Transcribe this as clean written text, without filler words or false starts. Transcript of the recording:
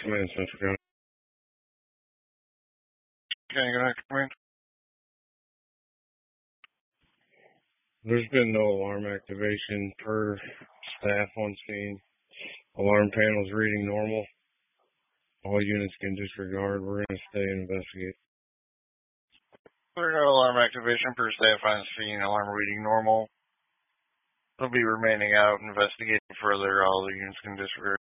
Command Central County. Can you go ahead, Command? There's been no alarm activation per staff on scene. Alarm panel's reading normal. All units can disregard. We're going to stay and investigate. There's no alarm activation per staff on scene. Alarm reading normal. They'll be remaining out, investigating further. All the units can disregard.